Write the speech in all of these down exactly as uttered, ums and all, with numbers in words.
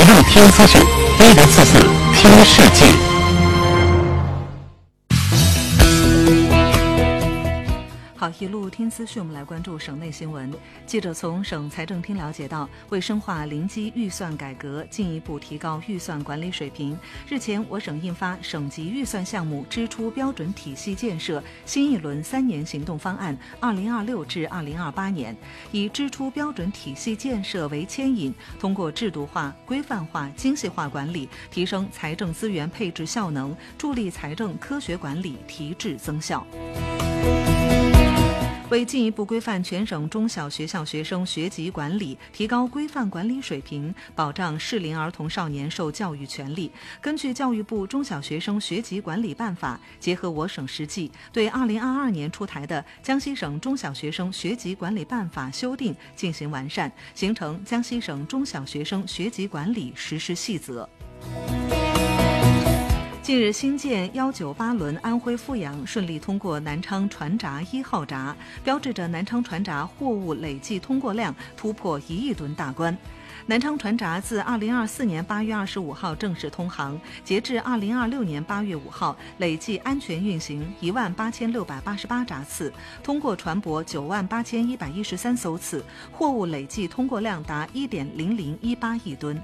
路听资讯，一零四四听世界。 好，一路听资讯，我们来关注省内新闻。记者从省财政厅了解到，为深化零基预算改革，进一步提高预算管理水平，日前我省印发省级预算项目支出标准体系建设新一轮三年行动方案（二零二六至二零二八年），以支出标准体系建设为牵引，通过制度化、规范化、精细化管理，提升财政资源配置效能，助力财政科学管理提质增效。为进一步规范全省中小学校学生学籍管理，提高规范管理水平，保障适龄儿童少年受教育权利，根据教育部中小学生学籍管理办法，结合我省实际，对二零二二年出台的江西省中小学生学籍管理办法修订进行完善，形成江西省中小学生学籍管理实施细则。近日，新建幺九八轮安徽阜阳顺利通过南昌船闸一号闸，标志着南昌船闸货物累计通过量突破一亿吨大关。南昌船闸自二零二四年八月二十五号正式通航，截至二零二六年八月五号，累计安全运行一万八千六百八十八闸次，通过船舶九万八千一百一十三艘次，货物累计通过量达一点零零一八亿吨。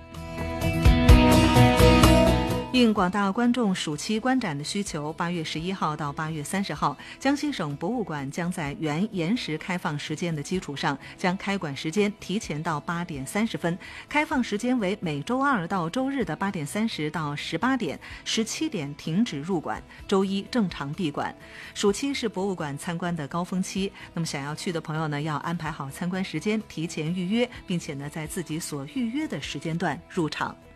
应广大观众暑期观展的需求，八月十一号到八月三十号，江西省博物馆将在原延时开放时间的基础上，将开馆时间提前到八点三十分，开放时间为每周二到周日的八点三十到十八点，十七点停止入馆，周一正常闭馆。暑期是博物馆参观的高峰期，那么想要去的朋友呢，要安排好参观时间，提前预约，并且呢，在自己所预约的时间段入场。